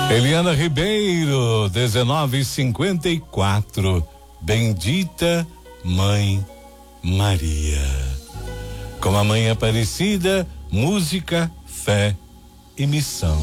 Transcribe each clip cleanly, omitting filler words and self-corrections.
Eliana Ribeiro, 19:54. Bendita Mãe Maria. Com a Mãe Aparecida, música, fé e missão.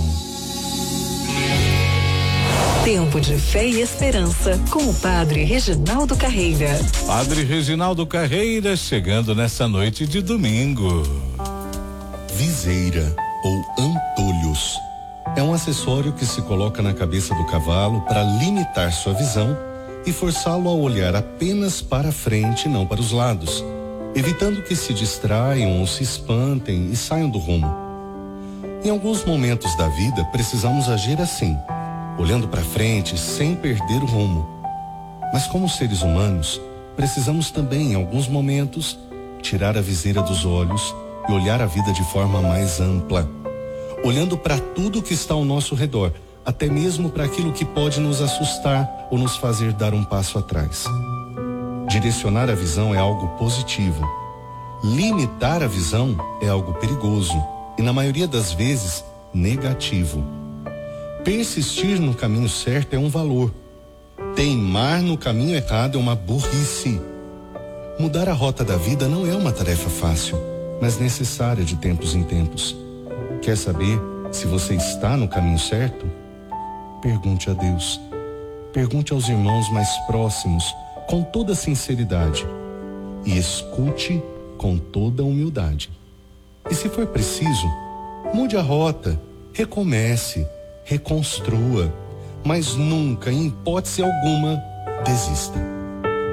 Tempo de fé e esperança com o Padre Reginaldo Carreira. Padre Reginaldo Carreira chegando nessa noite de domingo. Viseira ou antolhos é um acessório que se coloca na cabeça do cavalo para limitar sua visão e forçá-lo a olhar apenas para a frente e não para os lados, evitando que se distraiam ou se espantem e saiam do rumo. Em alguns momentos da vida precisamos agir assim, olhando para frente sem perder o rumo. Mas como seres humanos, precisamos também em alguns momentos tirar a viseira dos olhos e olhar a vida de forma mais ampla, olhando para tudo que está ao nosso redor, até mesmo para aquilo que pode nos assustar ou nos fazer dar um passo atrás. Direcionar a visão é algo positivo. Limitar a visão é algo perigoso e, na maioria das vezes, negativo. Persistir no caminho certo é um valor. Teimar no caminho errado é uma burrice. Mudar a rota da vida não é uma tarefa fácil, mas necessária de tempos em tempos. Quer saber se você está no caminho certo? Pergunte a Deus. Pergunte aos irmãos mais próximos, com toda sinceridade. E escute com toda humildade. E se for preciso, mude a rota, recomece, reconstrua, mas nunca, em hipótese alguma, desista.